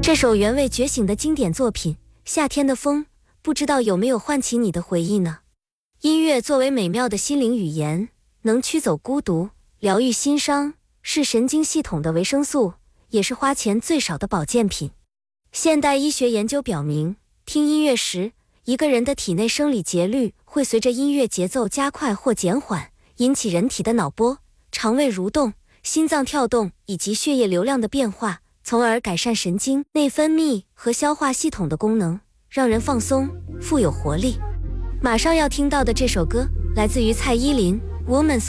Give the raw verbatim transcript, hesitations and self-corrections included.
这首原味觉醒的经典作品《夏天的风》，不知道有没有唤起你的回忆呢？音乐作为美妙的心灵语言，能驱走孤独，疗愈心伤，是神经系统的维生素，也是花钱最少的保健品。现代医学研究表明，听音乐时，一个人的体内生理节律会随着音乐节奏加快或减缓，引起人体的脑波、肠胃蠕动、心脏跳动以及血液流量的变化，从而改善神经、内分泌和消化系统的功能，让人放松、富有活力。马上要听到的这首歌，来自于蔡依林《Woman's